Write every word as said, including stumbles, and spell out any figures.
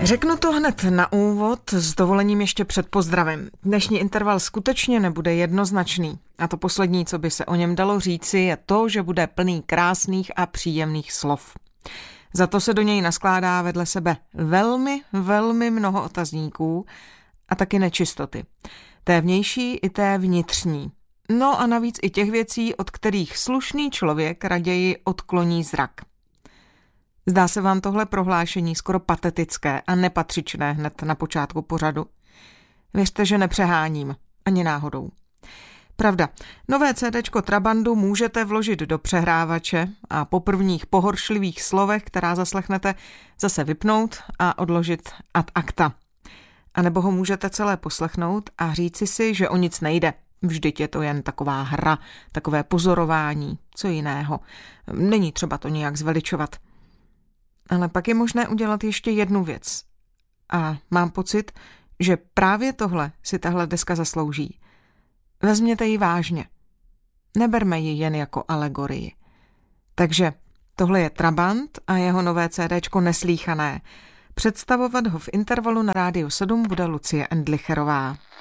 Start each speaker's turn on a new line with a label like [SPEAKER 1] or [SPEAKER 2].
[SPEAKER 1] Řeknu to hned na úvod, s dovolením ještě před pozdravem. Dnešní interval skutečně nebude jednoznačný. A to poslední, co by se o něm dalo říci, je to, že bude plný krásných a příjemných slov. Za to se do něj naskládá vedle sebe velmi, velmi mnoho otazníků a taky nečistoty. Té vnější i té vnitřní. No a navíc i těch věcí, od kterých slušný člověk raději odkloní zrak. Zdá se vám tohle prohlášení skoro patetické a nepatřičné hned na počátku pořadu? Věřte, že nepřeháním, ani náhodou. Pravda, nové CDčko Trabandu můžete vložit do přehrávače a po prvních pohoršlivých slovech, která zaslechnete, zase vypnout a odložit ad acta. A nebo ho můžete celé poslechnout a říci si, že o nic nejde. Vždyť je to jen taková hra, takové pozorování, co jiného. Není třeba to nijak zveličovat. Ale pak je možné udělat ještě jednu věc. A mám pocit, že právě tohle si tahle deska zaslouží. Vezměte ji vážně. Neberme ji jen jako alegorii. Takže tohle je Trabant a jeho nové CDčko Neslýchané. Představovat ho v intervalu na Rádiu sedm bude Lucie Endlicherová.